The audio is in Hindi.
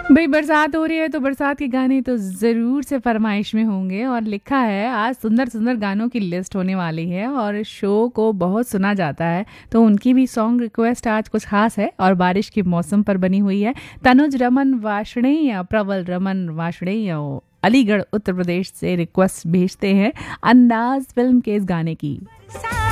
भाई बरसात हो रही है तो बरसात के गाने तो ज़रूर से फरमाइश में होंगे और लिखा है आज सुंदर सुंदर गानों की लिस्ट होने वाली है और शो को बहुत सुना जाता है तो उनकी भी सॉन्ग रिक्वेस्ट आज कुछ खास है और बारिश के मौसम पर बनी हुई है। तनुज रमन वार्ष्णेय प्रबल रमन वार्ष्णेय अलीगढ़ उत्तर प्रदेश से रिक्वेस्ट भेजते हैं अंदाज फिल्म के इस गाने की।